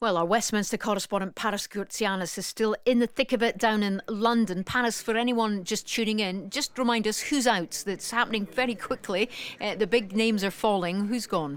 Well, our Westminster correspondent Paris Gurtsianis is still in the thick of it down in London. Paris, for anyone just tuning in, just remind us who's out. That's happening very quickly. The big names are falling. Who's gone?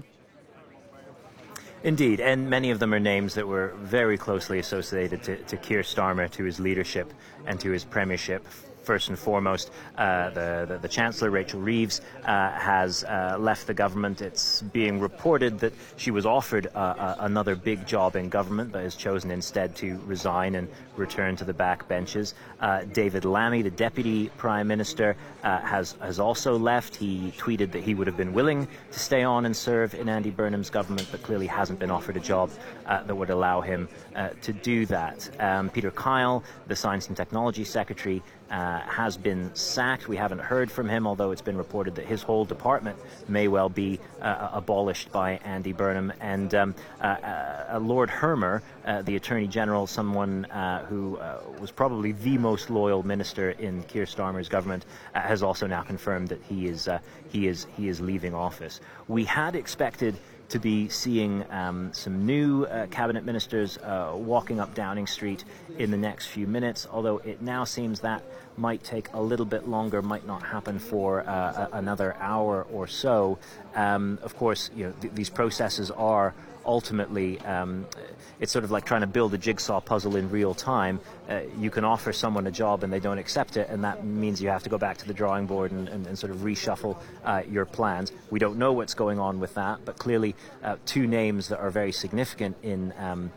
Indeed, and many of them are names that were very closely associated to Keir Starmer, to his leadership and to his premiership. First and foremost, the Chancellor, Rachel Reeves, has left the government. It's being reported that she was offered another big job in government, but has chosen instead to resign and return to the backbenches. David Lammy, the Deputy Prime Minister, has also left. He tweeted that he would have been willing to stay on and serve in Andy Burnham's government, but clearly hasn't been offered a job that would allow him to do that. Peter Kyle, the Science and Technology Secretary, has been sacked. We haven't heard from him, although it's been reported that his whole department may well be abolished by Andy Burnham. And Lord Hermer, the Attorney General, someone who was probably the most loyal minister in Keir Starmer's government, has also now confirmed that he is leaving office. We had expected to be seeing some new cabinet ministers walking up Downing Street in the next few minutes, although it now seems that might take a little bit longer, might not happen for another hour or so. Of course, these processes are ultimately, it's sort of like trying to build a jigsaw puzzle in real time. You can offer someone a job and they don't accept it, and that means you have to go back to the drawing board and sort of reshuffle your plans. We don't know what's going on with that, but clearly two names that are very significant in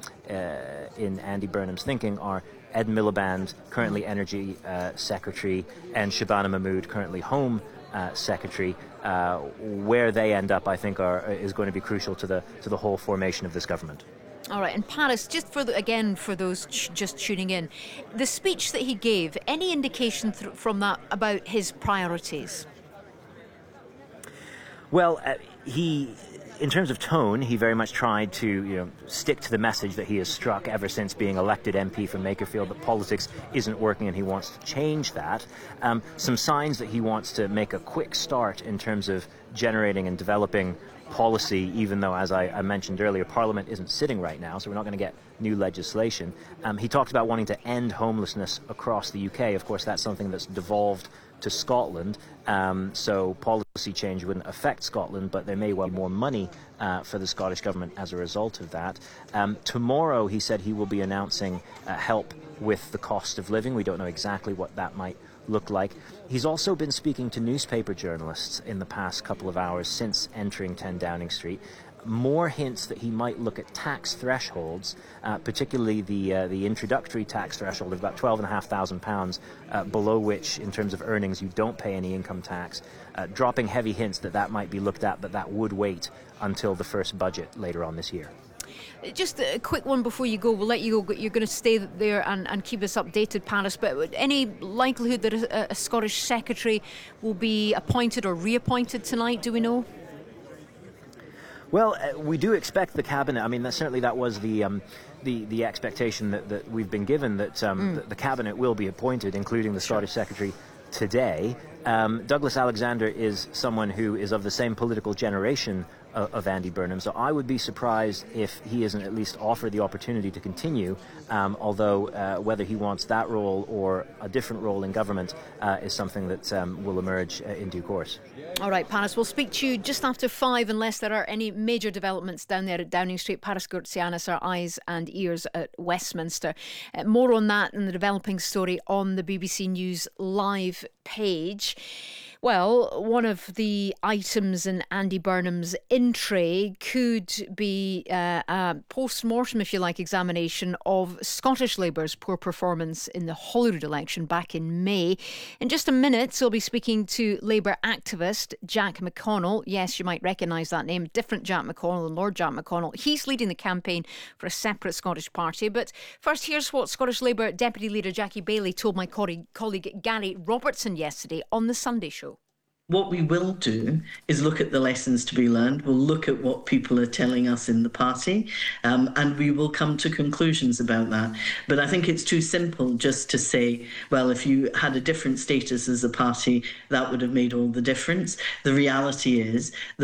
Andy Burnham's thinking are Ed Miliband, currently Energy Secretary, and Shabana Mahmood, currently Home Secretary. Where they end up, I think, is going to be crucial to the whole formation of this government. All right, and Paris, just for those just tuning in, the speech that he gave, any indication from that about his priorities? Well, in terms of tone, he very much tried to stick to the message that he has struck ever since being elected MP from Makerfield, that politics isn't working and he wants to change that. Some signs that he wants to make a quick start in terms of generating and developing policy, even though, as I mentioned earlier, Parliament isn't sitting right now, so we're not going to get new legislation. He talked about wanting to end homelessness across the UK. Of course, that's something that's devolved to Scotland, so policy change wouldn't affect Scotland, but there may well be more money for the Scottish Government as a result of that. Tomorrow, he said he will be announcing help with the cost of living. We don't know exactly what that might look like. He's also been speaking to newspaper journalists in the past couple of hours since entering 10 Downing Street. More hints that he might look at tax thresholds, particularly the introductory tax threshold of about £12,500, below which, in terms of earnings, you don't pay any income tax. Dropping heavy hints that might be looked at, but that would wait until the first budget later on this year. Just a quick one before you go. We'll let you go. You're going to stay there and keep us updated, Paris. But any likelihood that a Scottish secretary will be appointed or reappointed tonight? Do we know? Well, we do expect the cabinet. I mean, that was the expectation that we've been given, that the cabinet will be appointed, including the Scottish secretary today. Douglas Alexander is someone who is of the same political generation of Andy Burnham, so I would be surprised if he isn't at least offered the opportunity to continue, although whether he wants that role or a different role in government is something that will emerge in due course. All right, Paris, we'll speak to you just after 5 unless there are any major developments down there at Downing Street. Paris Gurtsianis, our eyes and ears at Westminster. More on that and the developing story on the BBC News Live page. Well, one of the items in Andy Burnham's in-tray could be a post-mortem, if you like, examination of Scottish Labour's poor performance in the Holyrood election back in May. In just a minute, we'll be speaking to Labour activist Jack McConnell. Yes, you might recognise that name. Different Jack McConnell than Lord Jack McConnell. He's leading the campaign for a separate Scottish party. But first, here's what Scottish Labour Deputy Leader Jackie Baillie told my colleague Gary Robertson yesterday on The Sunday Show. What we will do is look at the lessons to be learned. We'll look at what people are telling us in the party, and we will come to conclusions about that. But I think it's too simple just to say, well, if you had a different status as a party, that would have made all the difference. The reality is that